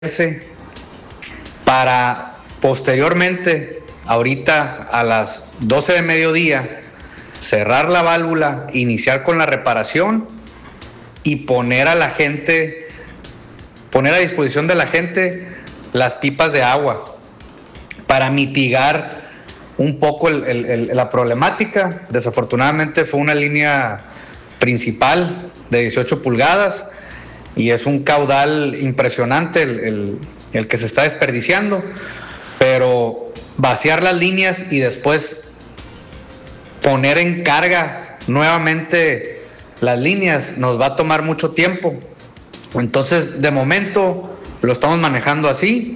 para posteriormente, ahorita a las 12 de mediodía, cerrar la válvula, iniciar con la reparación y poner a disposición de la gente las pipas de agua para mitigar un poco la problemática. Desafortunadamente fue una línea principal de 18 pulgadas y es un caudal impresionante el que se está desperdiciando, pero vaciar las líneas y después poner en carga nuevamente las líneas nos va a tomar mucho tiempo. Entonces, de momento lo estamos manejando así.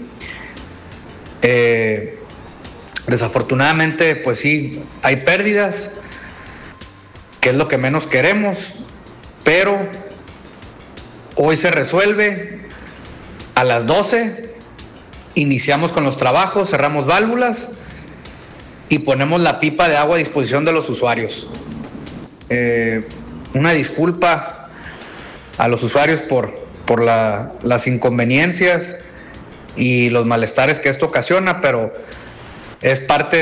Desafortunadamente, pues sí, hay pérdidas, que es lo que menos queremos, pero hoy se resuelve. A las 12 iniciamos con los trabajos, cerramos válvulas y ponemos la pipa de agua a disposición de los usuarios. Una disculpa a los usuarios por las inconveniencias y los malestares que esto ocasiona, pero es parte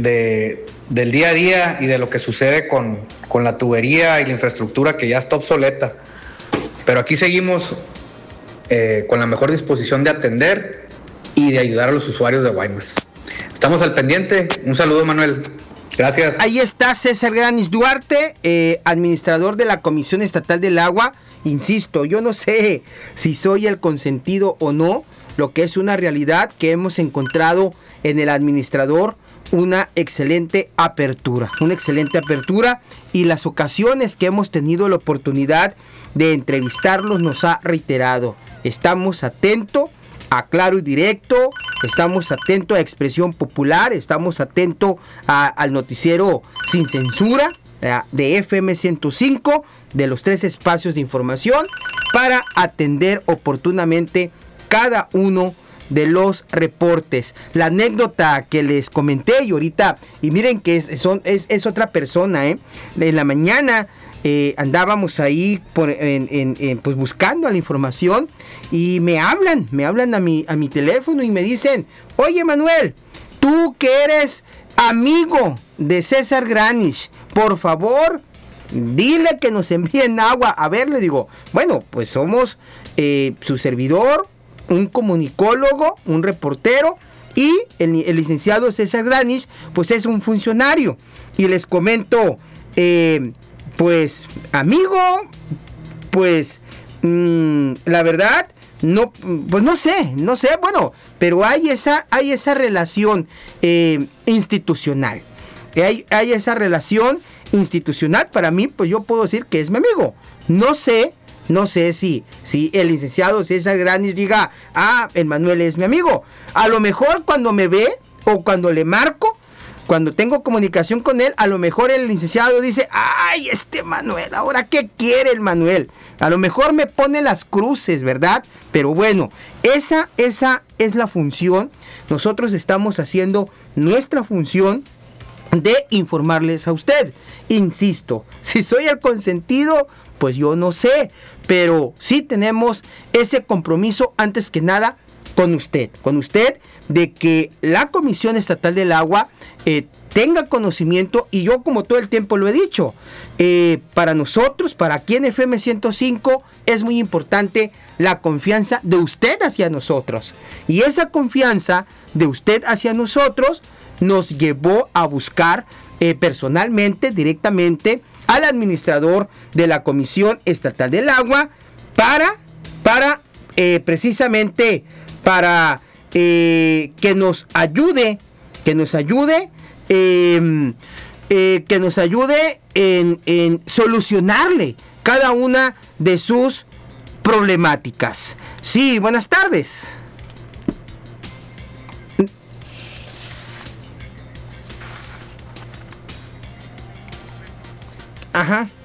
del día a día y de lo que sucede con la tubería y la infraestructura que ya está obsoleta. Pero aquí seguimos con la mejor disposición de atender y de ayudar a los usuarios de Guaymas. Estamos al pendiente. Un saludo, Manuel. Gracias. Ahí está César Granis Duarte, administrador de la Comisión Estatal del Agua. Insisto, yo no sé si soy el consentido o no, lo que es una realidad que hemos encontrado en el administrador una excelente apertura y las ocasiones que hemos tenido la oportunidad de entrevistarlos nos ha reiterado. Estamos atentos a Claro y Directo, estamos atentos a Expresión Popular, estamos atentos al noticiero Sin Censura de FM 105, de los 3 espacios de información, para atender oportunamente cada uno de los reportes. La anécdota que les comenté y miren que es otra persona, en la mañana andábamos ahí pues buscando la información y me hablan a mi teléfono y me dicen: oye, Manuel, tú que eres amigo de César Granis, por favor, dile que nos envíen agua. A ver, le digo, bueno, pues somos su servidor, un comunicólogo, un reportero, y el licenciado César Granis pues es un funcionario. Y les comento, pues amigo, pues la verdad no, pues no sé, bueno, pero hay esa relación institucional. Hay esa relación institucional. Para mí, pues yo puedo decir que es mi amigo. No sé si el licenciado César Granis diga: el Manuel es mi amigo. A lo mejor cuando me ve o cuando le marco, cuando tengo comunicación con él, a lo mejor el licenciado dice: ¡ay, este Manuel! ¿Ahora qué quiere el Manuel? A lo mejor me pone las cruces, ¿verdad? Pero bueno, esa es la función. Nosotros estamos haciendo nuestra función de informarles a usted. Insisto, si soy el consentido, pues yo no sé, pero sí tenemos ese compromiso antes que nada con usted, de que la Comisión Estatal del Agua tenga conocimiento. Y yo, como todo el tiempo lo he dicho, para nosotros, para aquí en FM 105, es muy importante la confianza de usted hacia nosotros. Y esa confianza de usted hacia nosotros nos llevó a buscar personalmente, directamente, al administrador de la Comisión Estatal del Agua precisamente para que nos ayude en solucionarle cada una de sus problemáticas. Sí, buenas tardes. Ajá.